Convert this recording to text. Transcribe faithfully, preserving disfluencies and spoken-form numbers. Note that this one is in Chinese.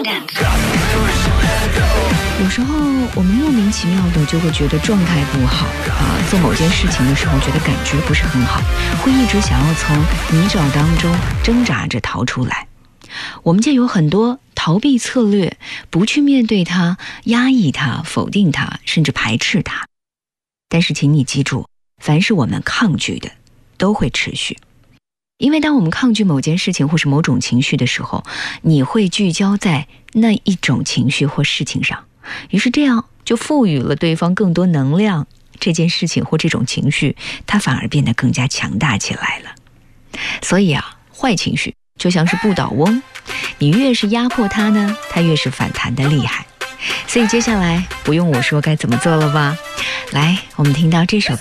有时候我们莫名其妙的就会觉得状态不好啊，做某件事情的时候觉得感觉不是很好，会一直想要从泥沼当中挣扎着逃出来。我们就有很多逃避策略，不去面对它，压抑它，否定它，甚至排斥它。但是请你记住，凡是我们抗拒的都会持续。因为当我们抗拒某件事情或是某种情绪的时候，你会聚焦在那一种情绪或事情上，于是这样就赋予了对方更多能量，这件事情或这种情绪它反而变得更加强大起来了。所以啊，坏情绪就像是不倒翁，你越是压迫它呢，它越是反弹的厉害。所以接下来不用我说该怎么做了吧？来，我们听到这首歌。